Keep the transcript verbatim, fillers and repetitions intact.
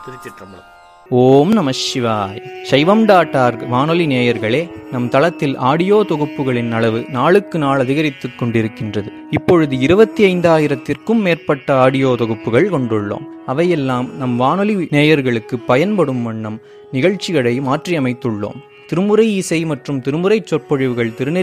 திருச்சிற்றம்பலம். ஓம் நம சிவாய். சைவம் டாட் ஆர்க் வானொலி நேயர்களே, நம் தளத்தில் ஆடியோ தொகுப்புகளின் அளவு நாளுக்கு நாள் அதிகரித்துக் கொண்டிருக்கின்றது. இப்பொழுது இருபத்தி ஐந்தாயிரத்திற்கும் மேற்பட்ட ஆடியோ தொகுப்புகள் கொண்டுள்ளோம். அவையெல்லாம் நம் வானொலி நேயர்களுக்கு பயன்படும் வண்ணம் நிகழ்ச்சிகளை மாற்றியமைத்துள்ளோம். திருமுறை இசை மற்றும் திருமுறை சொற்பொழிவுகள் திருநெறி